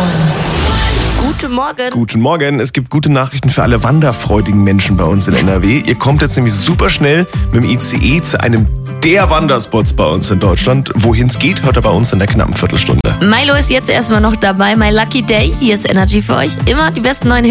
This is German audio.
Guten Morgen. Guten Morgen. Es gibt gute Nachrichten für alle wanderfreudigen Menschen bei uns in NRW. Ihr kommt jetzt nämlich super schnell mit dem ICE zu einem der Wanderspots bei uns in Deutschland. Wohin es geht, hört ihr bei uns in der knappen Viertelstunde. Milo ist jetzt erstmal noch dabei. My Lucky Day. Hier ist Energy für euch. Immer die besten neuen Hits.